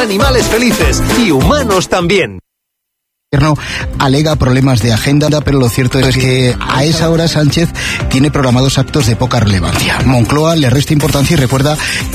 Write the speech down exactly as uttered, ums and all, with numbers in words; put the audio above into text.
animales felices y humanos también. El gobierno alega problemas de agenda, pero lo cierto es que a esa hora Sánchez tiene programados actos de poca relevancia. Moncloa le resta importancia y recuerda